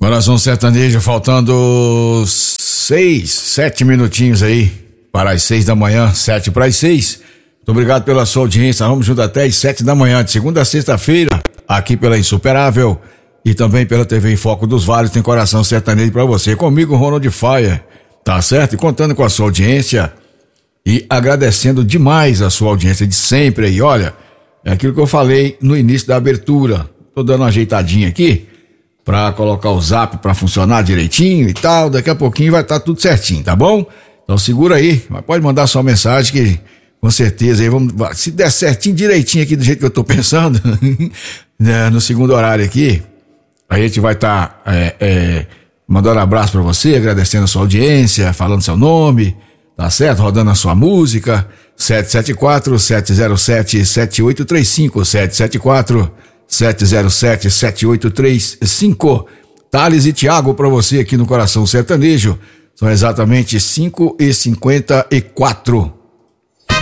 Coração Sertanejo, faltando 7 minutinhos aí para as 6 da manhã, 7 para as 6. Muito obrigado pela sua audiência. Vamos junto até as 7 da manhã, de segunda a sexta-feira, aqui pela Insuperável e também pela TV em Foco dos Vales. Tem Coração Sertanejo para você. Comigo, Ronald Fire, tá certo? E contando com a sua audiência e agradecendo demais a sua audiência de sempre aí. Olha, é aquilo que eu falei no início da abertura. Tô dando uma ajeitadinha aqui pra colocar o zap pra funcionar direitinho e tal. Daqui a pouquinho vai estar tudo certinho, tá bom? Então segura aí, mas pode mandar sua mensagem que com certeza aí se der certinho direitinho aqui do jeito que eu tô pensando, né, no segundo horário aqui, a gente vai estar mandando um abraço pra você, agradecendo a sua audiência, falando seu nome, tá certo? Rodando a sua música, 774-707-7835, 707-7835. Thales e Thiago pra você aqui no Coração Sertanejo. São exatamente 5h54.